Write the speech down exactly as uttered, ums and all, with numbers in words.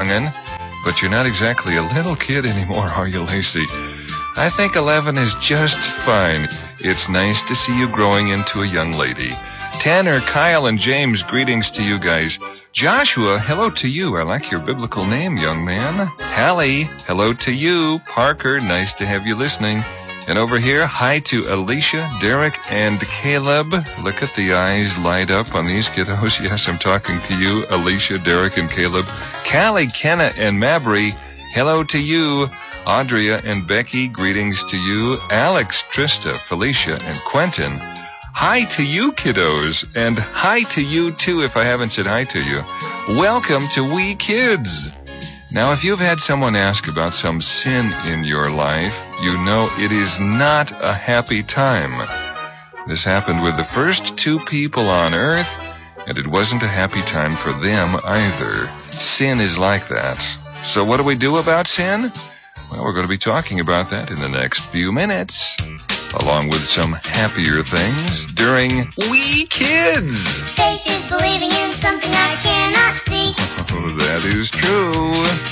young'un, but you're not exactly a little kid anymore, are you, Lacey? I think eleven is just fine. It's nice to see you growing into a young lady. Tanner, Kyle, and James, greetings to you guys. Joshua, hello to you. I like your biblical name, young man. Hallie, hello to you. Parker, nice to have you listening. And over here, hi to Alicia, Derek, and Caleb. Look at the eyes light up on these kiddos. Yes, I'm talking to you, Alicia, Derek, and Caleb. Callie, Kenna, and Mabry, hello to you. Audria and Becky, greetings to you. Alex, Trista, Felicia, and Quentin. Hi to you, kiddos, and hi to you, too, if I haven't said hi to you. Welcome to We Kids. Now, if you've had someone ask about some sin in your life, you know it is not a happy time. This happened with the first two people on earth, and it wasn't a happy time for them either. Sin is like that. So what do we do about sin? Well, we're going to be talking about that in the next few minutes, along with some happier things during We Kids. Faith is believing in something I cannot see. Oh, that is true.